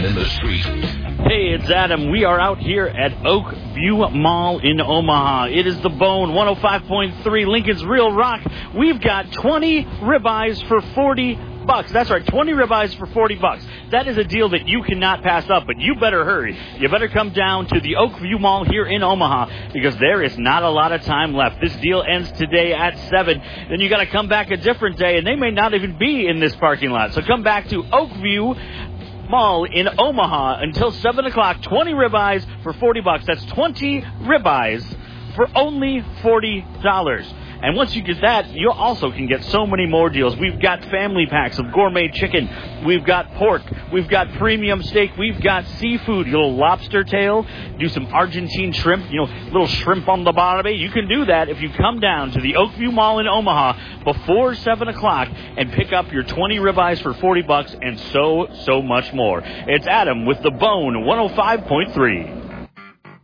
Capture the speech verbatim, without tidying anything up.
In the street. Hey, it's Adam. We are out here at Oakview Mall in Omaha. It is the Bone, one oh five point three, Lincoln's Real Rock. We've got twenty ribeyes for forty bucks. That's right, twenty ribeyes for forty bucks. That is a deal that you cannot pass up, but you better hurry. You better come down to the Oakview Mall here in Omaha because there is not a lot of time left. This deal ends today at seven. Then you got to come back a different day, and they may not even be in this parking lot. So come back to Oakview Mall in Omaha until seven o'clock. twenty ribeyes for forty bucks. That's twenty ribeyes for only forty dollars. And once you get that, you also can get so many more deals. We've got family packs of gourmet chicken. We've got pork. We've got premium steak. We've got seafood, a little lobster tail. Do some Argentine shrimp, you know, little shrimp on the bottom. You can do that if you come down to the Oakview Mall in Omaha before seven o'clock and pick up your twenty ribeyes for forty bucks and so, so much more. It's Adam with the Bone, one oh five point three.